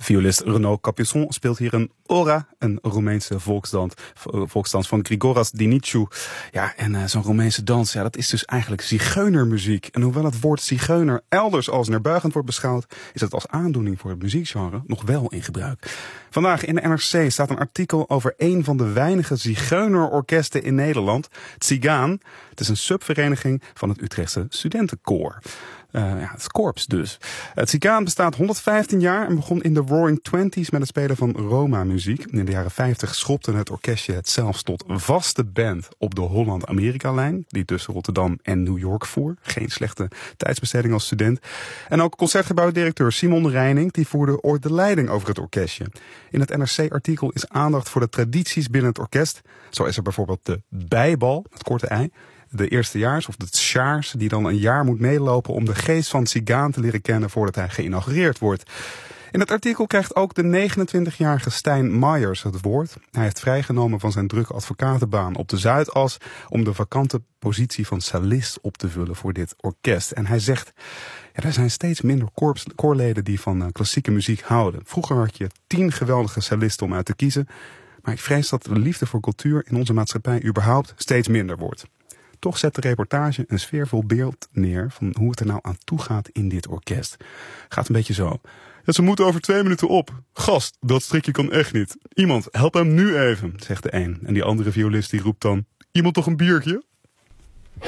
Violist Renaud Capuçon speelt hier een ora, een Roemeense volksdans van Grigoras Dinicu. Ja, en zo'n Roemeense dans, ja, dat is dus eigenlijk zigeunermuziek. En hoewel het woord zigeuner elders als neerbuigend wordt beschouwd, is het als aandoening voor het muziekgenre nog wel in gebruik. Vandaag in de NRC staat een artikel over een van de weinige zigeunerorkesten in Nederland, Tsigaan. Het is een subvereniging van het Utrechtse studentenkoor. Het korps dus. Het Tsigaan bestaat 115 jaar en begon in de Roaring Twenties met het spelen van Roma-muziek. In de jaren 50 schopte het orkestje het zelfs tot vaste band op de Holland-Amerika-lijn, die tussen Rotterdam en New York voer. Geen slechte tijdsbesteding als student. En ook concertgebouwdirecteur Simon Reining, die voerde ooit de leiding over het orkestje. In het NRC-artikel is aandacht voor de tradities binnen het orkest. Zo is er bijvoorbeeld de bijbal, het korte ei. De eerstejaars of de sjaars die dan een jaar moet meelopen om de geest van Tsigaan te leren kennen voordat hij geïnaugureerd wordt. In het artikel krijgt ook de 29-jarige Stijn Myers het woord. Hij heeft vrijgenomen van zijn drukke advocatenbaan op de Zuidas om de vakante positie van cellist op te vullen voor dit orkest. En hij zegt, ja, er zijn steeds minder koorleden die van klassieke muziek houden. Vroeger had je 10 geweldige cellisten om uit te kiezen, maar ik vrees dat de liefde voor cultuur in onze maatschappij überhaupt steeds minder wordt. Toch zet de reportage een sfeervol beeld neer van hoe het er nou aan toe gaat in dit orkest. Gaat een beetje zo. Ja, ze moeten over 2 minuten op. Gast, dat strikje kan echt niet. Iemand, help hem nu even, zegt de een. En die andere violist die roept dan, iemand toch een biertje?